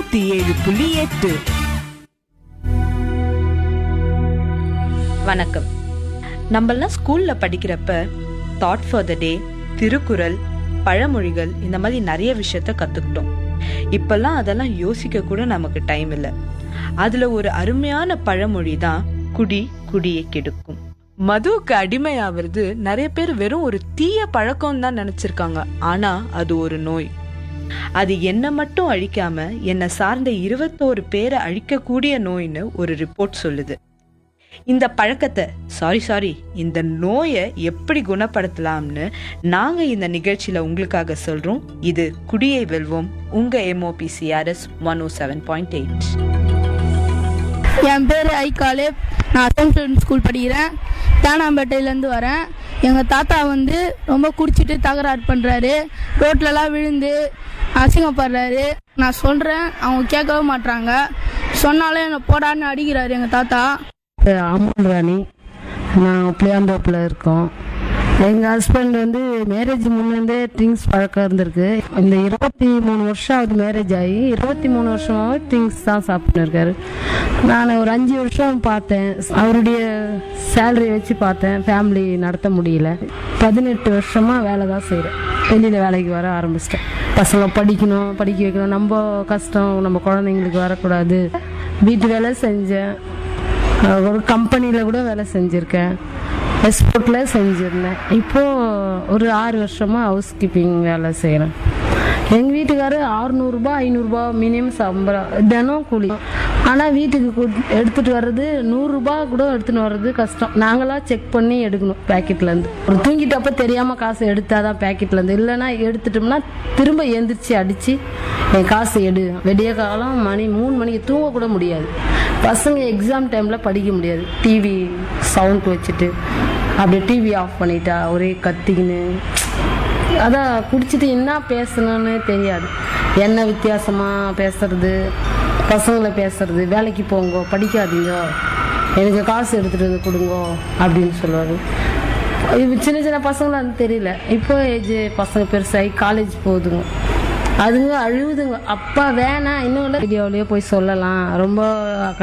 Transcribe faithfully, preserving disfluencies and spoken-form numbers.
நூத்தி ஏழு புள்ளி எட்டு. வணக்கம். நம்மெல்லாம் ஸ்கூல்ல படிக்கிறப்ப தாட் ஃபார் த டே, திருக்குறள், பழமொழிகள் இந்த மாதிரி நிறைய விஷயத்த கத்துக்கிட்டோம். இப்பெல்லாம் அதெல்லாம் யோசிக்க கூட நமக்கு டைம் இல்லை. அதுல ஒரு அருமையான பழமொழி தான் குடி குடியை கெடுக்கும். மதுவுக்கு அடிமையாவது நிறைய பேர் வெறும் ஒரு தீய பழக்கம் தான் நினைச்சிருக்காங்க. ஆனா அது ஒரு நோய். அது என்ன மட்டும் அழிக்காம என்னை சார்ந்த இருபத்தோரு பேரை அழிக்கக்கூடிய நோய்னு ஒரு ரிப்போர்ட் சொல்லுது. இந்த பழக்கத்தை சாரி சாரி இந்த நோயை எப்படி குணப்படுத்தலாம்னு நாங்க இந்த நிகழ்ச்சியில உங்களுக்காக சொல்றோம். இது குடியை வெல்வோம், உங்க எம்ஓபிசிஆர்எஸ் ஒன் ஓ செவன் பாயிண்ட் எயிட். என் பேர் ஐகாலே. நான் அசம்ஷன் ஸ்கூல் படிக்கிறேன். தேனாம்பேட்டையிலேருந்து வரேன். எங்கள் தாத்தா வந்து ரொம்ப குடிச்சிட்டு தகராறு பண்ணுறாரு. ரோட்லலாம் விழுந்து அசிங்கப்படுறாரு. நான் சொல்கிறேன், அவங்க கேட்கவே மாட்றாங்க. சொன்னாலும் என்னை போடான்னு அடிக்கிறாரு எங்கள் தாத்தா. அம்மன் ராணி, நான் புளியாந்தோப்பில் இருக்கோம். எங்கள் ஹஸ்பண்ட் வந்து மேரேஜ் முன்னே ட்ரிங்க்ஸ் பழக்கம் இருந்திருக்கு. இந்த இருபத்தி மூணு வருஷம் ஆகுது மேரேஜ் ஆகி. இருபத்தி மூணு வருஷமாகவே ட்ரிங்க்ஸ் தான் சாப்பிட்டு இருக்காரு. நான் ஒரு அஞ்சு வருஷம் பார்த்தேன். அவருடைய சேலரி வச்சு பார்த்தேன். ஃபேமிலி நடத்த முடியல. பதினெட்டு வருஷமாக வேலை தான் செய்கிறேன். வெளியில் வேலைக்கு வர ஆரம்பிச்சிட்டேன். பசங்க படிக்கணும், படிக்க வைக்கணும். நம்ம கஷ்டம் நம்ம குழந்தைங்களுக்கு வரக்கூடாது. வீட்டு வேலை செஞ்சேன். ஒரு கம்பெனியில் கூட வேலை செஞ்சுருக்கேன். எக்ஸ்போர்ட்டில் செஞ்சுருந்தேன். இப்போது ஒரு ஆறு வருஷமாக ஹவுஸ் கீப்பிங் வேலை செய்கிறேன். எங்கள் வீட்டுக்காரர் அறுநூறுபா ஐநூறுரூபா மினிமம் சம்பளம், தினம் கூலி. ஆனால் வீட்டுக்கு எடுத்துகிட்டு வர்றது நூறுரூபா கூட எடுத்துகிட்டு வர்றது கஷ்டம். நாங்களாம் செக் பண்ணி எடுக்கணும் பேக்கெட்லேருந்து. ஒரு தூங்கிட்டப்போ தெரியாமல் காசு எடுத்தால் தான் பேக்கெட்லேருந்து. இல்லைன்னா எடுத்துட்டோம்னா திரும்ப எழுந்திரிச்சு அடித்து என் காசு எடு. வெடிய காலம் மணி மூணு மணிக்கு தூங்கக்கூட முடியாது. பசங்க எக்ஸாம் டைமில் படிக்க முடியாது. டிவி சவுண்ட் வச்சுட்டு அப்படியே டிவி ஆஃப் பண்ணிட்டா ஒரே கத்திக்கின்னு. அதான் குடிச்சிட்டு என்ன பேசணும்னு தெரியாது. என்ன வித்தியாசமாக பேசுறது, பசங்களை பேசுறது, வேலைக்கு போங்க, படிக்காதீங்க, எனக்கு காசு எடுத்துகிட்டு வந்து கொடுங்கோ அப்படின்னு சொல்லுவார். இப்போ சின்ன சின்ன பசங்களாம் அது தெரியல. இப்போ ஏஜ் பசங்க பெருசாகி காலேஜ் போகுதுங்க. அதுங்க அழுகுதுங்க, அப்பா வேணாம் இன்னும் வீடியோவிலேயே போய் சொல்லலாம், ரொம்ப